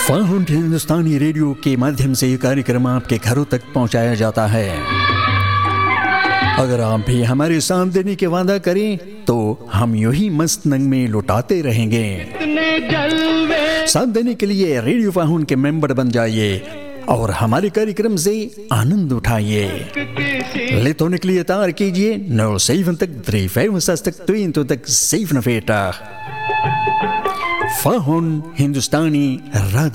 Found हिंदुस्तानी radio के माध्यम से ये कार्यक्रम आपके घरों तक पहुंचाया जाता है। अगर आप भी हमारे साथ देने के वादा करें तो हम यूं ही मस्त नंग में लुटाते रहेंगे। साथ देने के लिए रेडियो फाउंड के मेंबर बन जाइए और हमारे कार्यक्रम से आनंद उठाइए। ले होने के लिए तार कीजिए 07 356 फाउंड हिंदुस्तानी